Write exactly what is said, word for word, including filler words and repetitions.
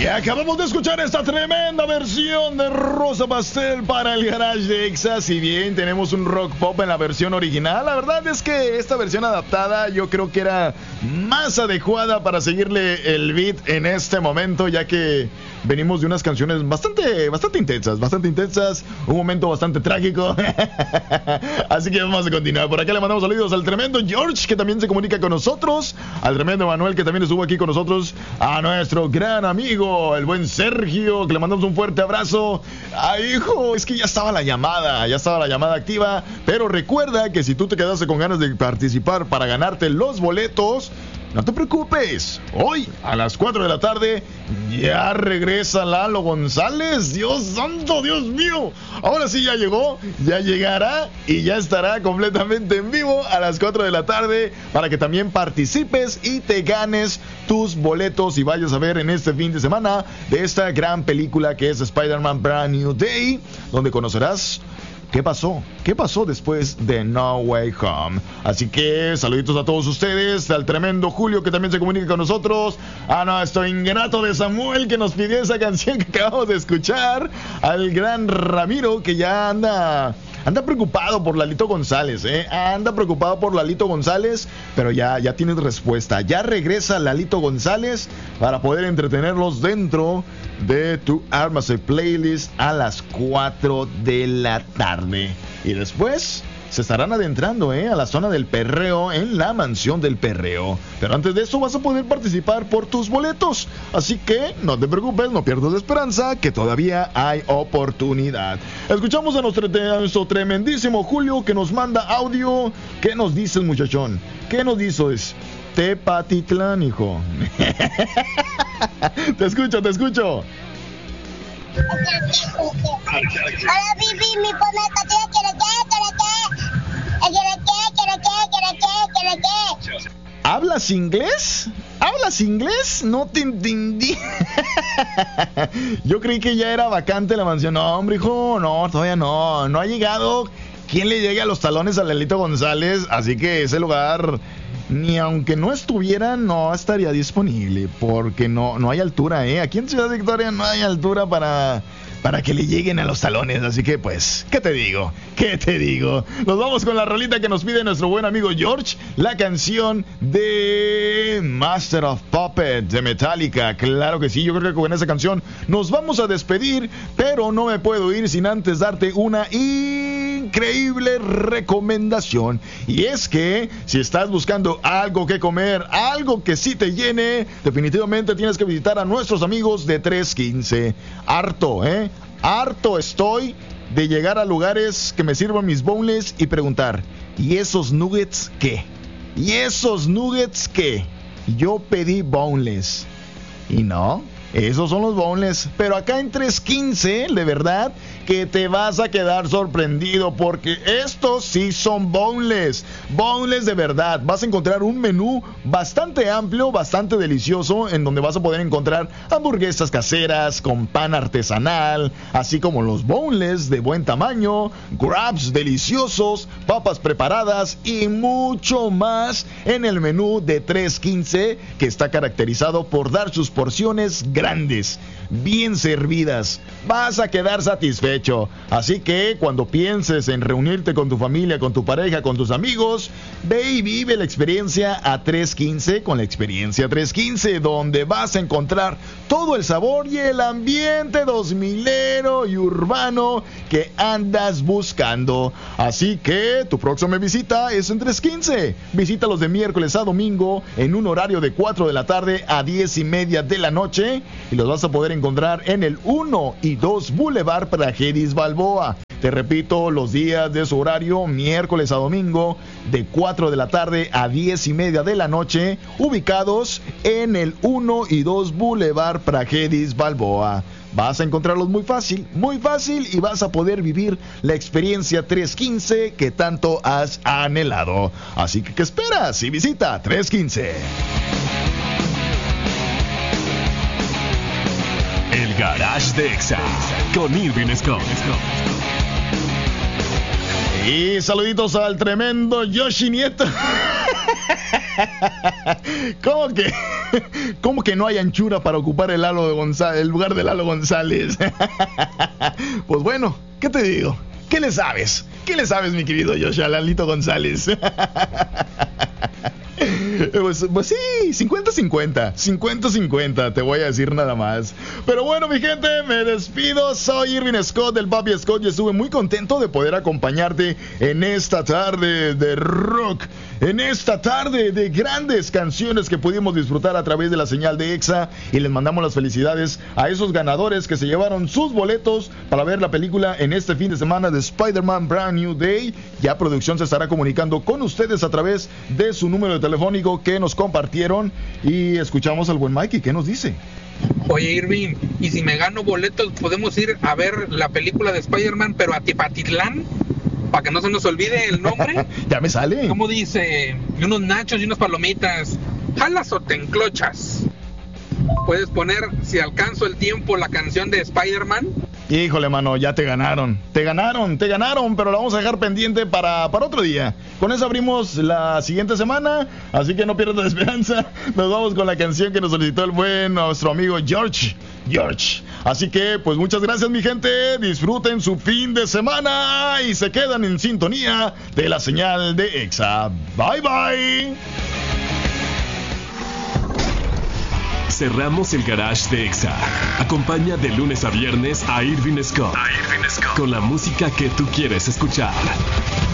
Y acabamos de escuchar esta tremenda versión de Rosa Pastel para el Garage de Exa. Si bien tenemos un rock pop en la versión original, la verdad es que esta versión adaptada yo creo que era más adecuada para seguirle el beat en este momento, ya que venimos de unas canciones bastante, bastante intensas, bastante intensas, un momento bastante trágico. Así que vamos a continuar. Por acá le mandamos saludos al tremendo George, que también se comunica con nosotros, al tremendo Manuel, que también estuvo aquí con nosotros, a nuestro gran amigo, el buen Sergio, que le mandamos un fuerte abrazo. Ay, hijo, es que ya estaba la llamada, ya estaba la llamada activa, pero recuerda que si tú te quedaste con ganas de participar para ganarte los boletos, no te preocupes, hoy a las cuatro de la tarde ya regresa Lalo González. Dios santo, Dios mío, ahora sí ya llegó, ya llegará y ya estará completamente en vivo a las cuatro de la tarde para que también participes y te ganes tus boletos y vayas a ver en este fin de semana de esta gran película que es Spider-Man Brand New Day, donde conocerás ¿qué pasó? ¿Qué pasó después de No Way Home? Así que saluditos a todos ustedes, al tremendo Julio que también se comunica con nosotros, a nuestro ingrato de Samuel que nos pidió esa canción que acabamos de escuchar, al gran Ramiro que ya anda... Anda preocupado por Lalito González, ¿eh? Anda preocupado por Lalito González, pero ya, ya tienes respuesta. Ya regresa Lalito González para poder entretenerlos dentro de tu Armas Playlist a las cuatro de la tarde. Y después se estarán adentrando ¿eh? a la zona del perreo en la mansión del perreo. Pero antes de eso vas a poder participar por tus boletos. Así que no te preocupes, no pierdas la esperanza, que todavía hay oportunidad. Escuchamos a nuestro, a nuestro tremendísimo Julio que nos manda audio. ¿Qué nos dices, muchachón? ¿Qué nos dices? Tepatitlán, hijo. Te escucho, te escucho. Hola, Bibi, mi planeta tiene que quiere que quiere que quiere que. ¿Hablas inglés? ¿Hablas inglés? No te entendí. Yo creí que ya era vacante la mansión. No, hombre, hijo, no, todavía no. No ha llegado quien le llegue a los talones a Lalito González. Así que ese lugar, ni aunque no estuviera, no estaría disponible. Porque no, no hay altura, ¿eh? Aquí en Ciudad Victoria no hay altura para... para que le lleguen a los talones, así que pues, ¿qué te digo? ¿Qué te digo? Nos vamos con la rolita que nos pide nuestro buen amigo George, la canción de Master of Puppets de Metallica. Claro que sí, yo creo que con esa canción nos vamos a despedir, pero no me puedo ir sin antes darte una increíble recomendación. Y es que si estás buscando algo que comer, algo que sí te llene, definitivamente tienes que visitar a nuestros amigos de tres quince. Harto, ¿eh? Harto estoy de llegar a lugares que me sirvan mis boneless y preguntar, ¿y esos nuggets qué? ¿Y esos nuggets qué? Yo pedí boneless. Y no, esos son los boneless. Pero acá en tres quince, de verdad que te vas a quedar sorprendido, porque estos sí son boneless. Boneless de verdad. Vas a encontrar un menú bastante amplio, bastante delicioso, en donde vas a poder encontrar hamburguesas caseras con pan artesanal, así como los boneless de buen tamaño, grabs deliciosos, papas preparadas y mucho más en el menú de tres quince, que está caracterizado por dar sus porciones grandes, bien servidas. Vas a quedar satisfecho. Así que cuando pienses en reunirte con tu familia, con tu pareja, con tus amigos, ve y vive la experiencia a tres quince con la experiencia tres quince, donde vas a encontrar todo el sabor y el ambiente dos milero y urbano que andas buscando. Así que tu próxima visita es en tres quince. Visítalos de miércoles a domingo en un horario de cuatro de la tarde a diez y media de la noche, y los vas a poder encontrar en el uno y dos Boulevard Praxedis Balboa. Te repito, los días de su horario, miércoles a domingo, de cuatro de la tarde a diez y media de la noche, ubicados en el uno y dos Boulevard Praxedis Balboa. Vas a encontrarlos muy fácil, muy fácil, y vas a poder vivir la experiencia tres quince que tanto has anhelado. Así que, ¿qué esperas? Y visita tres quince. El Garage de Exa con Irving Scott. Y saluditos al tremendo Yoshi Nieto. ¿Cómo que, cómo que no hay anchura para ocupar el, Lalo de González, el lugar de Lalo González? Pues bueno, ¿qué te digo? ¿Qué le sabes? ¿Qué le sabes, mi querido Joshua Lalito González? Pues, pues sí, cincuenta cincuenta, cincuenta cincuenta, te voy a decir nada más. Pero bueno, mi gente, me despido. Soy Irvin Scott del Papi Scott y estuve muy contento de poder acompañarte en esta tarde de rock, en esta tarde de grandes canciones que pudimos disfrutar a través de la señal de Exa. Y les mandamos las felicidades a esos ganadores que se llevaron sus boletos para ver la película en este fin de semana de Spider-Man Brand New Day. Ya producción se estará comunicando con ustedes a través de su número de telefónico que nos compartieron. Y escuchamos al buen Mikey, ¿qué nos dice? Oye, Irving, ¿y si me gano boletos podemos ir a ver la película de Spider-Man, pero a Tepatitlán? Para que no se nos olvide el nombre. Ya me sale. ¿Cómo dice? Y unos nachos y unas palomitas. ¿Jalas o te enclochas? ¿Puedes poner, si alcanzo el tiempo, la canción de Spider-Man? Híjole, mano, ya te ganaron. Te ganaron, te ganaron, pero la vamos a dejar pendiente para, para otro día. Con eso abrimos la siguiente semana, así que no pierdas la esperanza. Nos vamos con la canción que nos solicitó el buen nuestro amigo George. George. Así que, pues muchas gracias, mi gente. Disfruten su fin de semana y se quedan en sintonía de la señal de Exa. Bye, bye. Cerramos el garage de Exa. Acompaña de lunes a viernes a Irvin Scott, a Irvin Scott con la música que tú quieres escuchar.